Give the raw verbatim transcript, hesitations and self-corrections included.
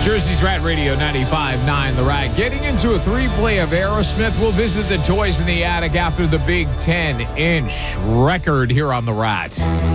Jersey's Rat Radio ninety-five point nine The Rat. Getting into a three-play of Aerosmith. We'll visit the toys in the attic after the big ten inch record here on The Rat.